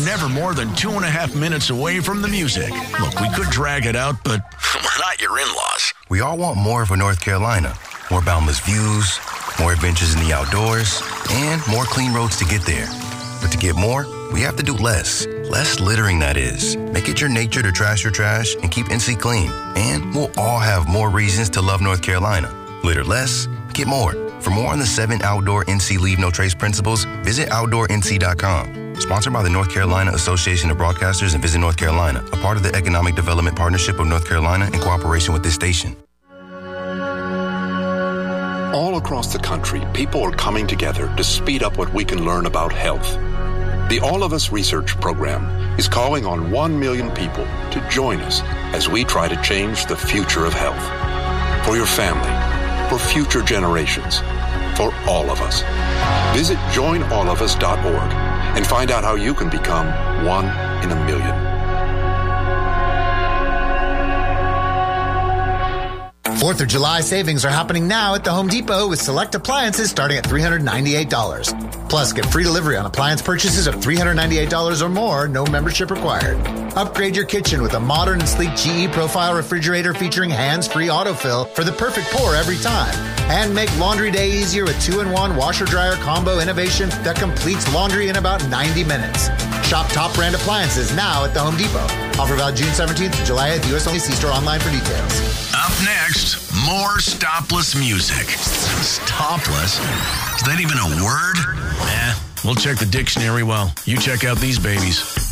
never more than 2.5 minutes away from the music. Look, we could drag it out, but we're not your in-laws. We all want more for North Carolina. More boundless views, more adventures in the outdoors, and more clean roads to get there. But to get more, we have to do less. Less littering, that is. Make it your nature to trash your trash and keep NC clean. And we'll all have more reasons to love North Carolina. Litter less, get more. For more on the 7 outdoor NC Leave No Trace principles, visit OutdoorNC.com. Sponsored by the North Carolina Association of Broadcasters and Visit North Carolina, a part of the Economic Development Partnership of North Carolina in cooperation with this station. All across the country, people are coming together to speed up what we can learn about health. The All of Us Research Program is calling on 1 million people to join us as we try to change the future of health. For your family, for future generations, for all of us. Visit joinallofus.org and find out how you can become 1 in a million. 4th of July savings are happening now at the Home Depot with select appliances starting at $398. Plus, get free delivery on appliance purchases of $398 or more, no membership required. Upgrade your kitchen with a modern and sleek GE Profile refrigerator featuring hands-free autofill for the perfect pour every time. And make laundry day easier with 2-in-1 washer-dryer combo innovation that completes laundry in about 90 minutes. Shop top brand appliances now at the Home Depot. Offer valid June 17th to July 8th. U.S. only. See store online for details. Up next, more stopless music. Stopless? Is that even a word? We'll check the dictionary while you check out these babies.